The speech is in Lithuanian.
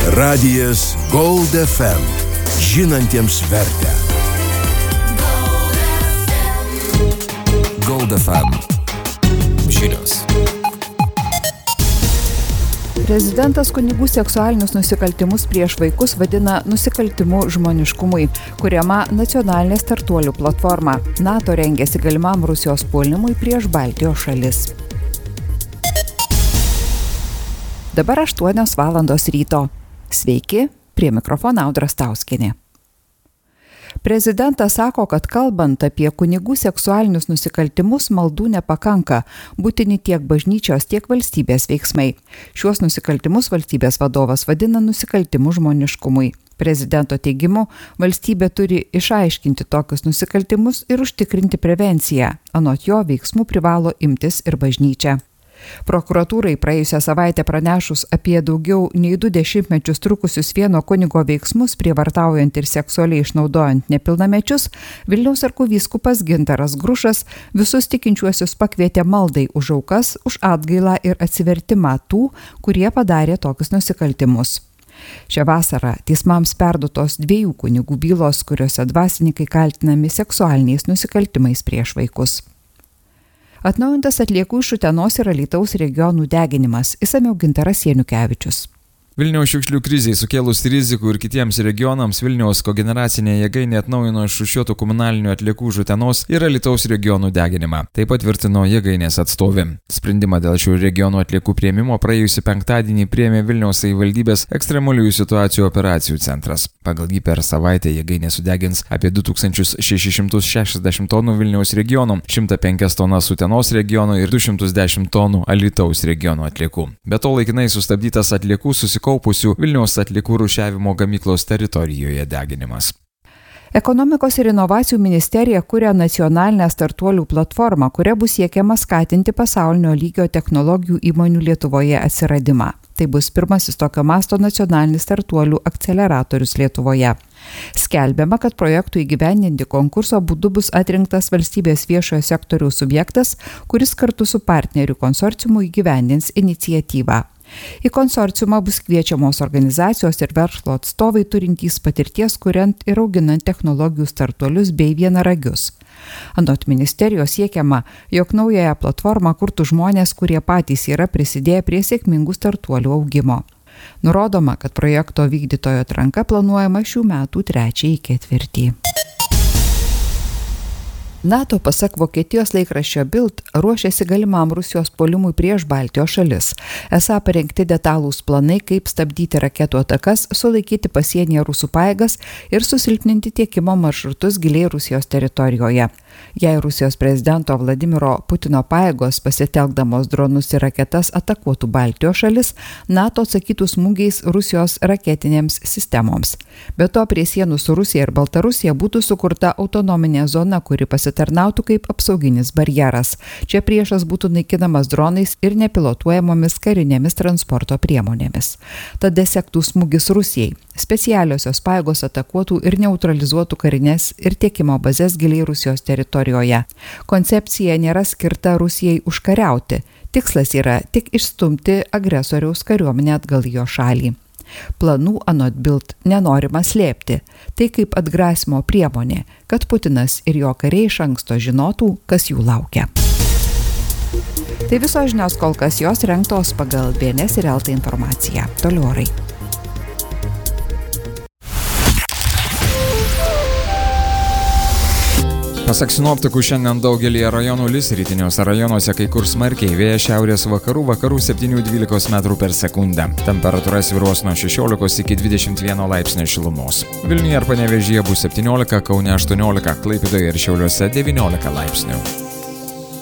Radijas Gold FM. Žinantiems vertę. Gold FM. Žinios. Prezidentas kunigų seksualinius nusikaltimus prieš vaikus vadina nusikaltimu žmoniškumui, kuriama nacionalinė startuolių platforma. NATO rengiasi galimam Rusijos puolimui prieš Baltijos šalis. Dabar 8 valandos ryto. Sveiki, prie mikrofono Audra Stauskienė. Prezidentas sako, kad kalbant apie kunigų seksualinius nusikaltimus, maldų nepakanka, būtini tiek bažnyčios, tiek valstybės veiksmai. Šiuos nusikaltimus valstybės vadovas vadina nusikaltimu žmoniškumui. Prezidento teigimu, valstybė turi išaiškinti tokius nusikaltimus ir užtikrinti prevenciją. Anot jo veiksmų privalo imtis ir bažnyčia. Prokuratūrai praėjusią savaitę pranešus apie daugiau nei 2 dešimtmečius trukusius vieno kunigo veiksmus prievartaujant ir seksualiai išnaudojant nepilnamečius, Vilniaus arkivyskupas Gintaras Grušas visus tikinčiuosius pakvietė maldai už aukas, už atgailą ir atsivertimą tų, kurie padarė tokius nusikaltimus. Šią vasarą teismams perduotos 2 kunigų bylos, kuriuose dvasininkai kaltinami seksualiniais nusikaltimais prieš vaikus. Atnaujintas atliekų iš Utenos ir Alytaus regionų deginimas, išsamiau Gintaras Janukevičius. Vilniaus šiukšlių krizei sukėlus rizikų ir kitiems regionams Vilniaus kogeneracinė jėgainė atnaujino išrūšiuotų komunalinių atliekų iš Utenos ir Alytaus regionų deginimą. Tai patvirtino jėgainės atstovė. Sprendimą dėl šių regionų atliekų priėmimo praėjusį penktadienį priėmė Vilniaus savivaldybės ekstremaliųjų situacijų operacijų centras. Pagal jį per savaitę jėgainė sudegins apie 2660 tonų Vilniaus regionų, 105 tonas Utenos regiono ir 210 tonų Alytaus regiono atliekų. Be to laikinai sustabdytas atliekų kaupusių Vilniaus atliekų rūšiavimo gamyklos teritorijoje deginimas. Ekonomikos ir inovacijų ministerija kuria nacionalinę startuolių platformą, kuria bus siekiama skatinti pasaulinio lygio technologijų įmonių Lietuvoje atsiradimą. Tai bus pirmasis tokio masto nacionalinis startuolių akceleratorius Lietuvoje. Skelbiama, kad projektų įgyvendinti konkurso būdu bus atrinktas valstybės viešojo sektoriaus subjektas, kuris kartu su partnerių konsorciumu įgyvendins iniciatyvą. Į konsorciumą bus kviečiamos organizacijos ir verslo atstovai turintys patirties kuriant ir auginant technologijų startuolius bei vienaragius. Anot ministerijos siekiama, jog naująją platformą kurtų žmonės, kurie patys yra prisidėję prie sėkmingų startuolių augimo. Nurodoma, kad projekto vykdytojo atranka planuojama šių metų 3. ketvirtį. NATO, pasak Vokietijos laikraščio Bild, ruošiasi galimam Rusijos puolimui prieš Baltijos šalis. Esą parengti detalūs planai, kaip stabdyti raketų atakas, sulaikyti pasienyje rusų pajėgas ir susilpninti tiekimo maršrutus giliai Rusijos teritorijoje. Jei Rusijos prezidento Vladimiro Putino pajėgos pasitelkdamos dronus ir raketas atakuotų Baltijos šalis, NATO atsakytų smūgiais Rusijos raketinėms sistemoms. Be to, prie sienų su Rusija ir Baltarusija būtų sukurta autonominė zona, kuri pasitarnautų kaip apsauginis barjeras. Čia priešas būtų naikinamas dronais ir nepilotuojamomis karinėmis transporto priemonėmis. Tada sektų smūgis Rusijai. Specialiosios pajėgos atakuotų ir neutralizuotų karinės ir tiekimo bazės giliai Rusijos teritorijoje. Koncepcija nėra skirta Rusijai užkariauti. Tikslas yra tik išstumti agresoriaus kariuomenę atgal į jo šalį. Planų anot Bild nenorima slėpti. Tai kaip atgrasimo priemonė, kad Putinas ir jo kariai iš anksto žinotų, kas jų laukia. Tai visos žinios kol kas jos rengtos pagal BNS ir LT informaciją. Toliau orai. Pasak sinoptikų, šiandien daugelį rajonų lis, rytiniuose rajonuose kai kur smarkiai, vėjas šiaurės vakarų 7-12 metrų per sekundę. Temperatūra svyruos nuo 16 iki 21 laipsnio šilumos. Vilniuje ir Panevėžyje bus 17, Kaune 18, Klaipėdoje ir Šiauliuose 19 laipsnių.